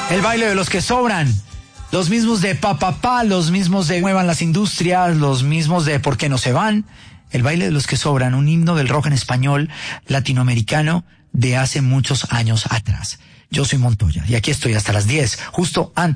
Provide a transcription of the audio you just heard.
El baile de los que sobran. Los mismos de Pa, los mismos de Muevan las Industrias, los mismos de ¿Por qué no se van? El baile de los que sobran, un himno del rock en español latinoamericano de hace muchos años atrás. Yo soy Montoya y aquí estoy hasta las 10, justo antes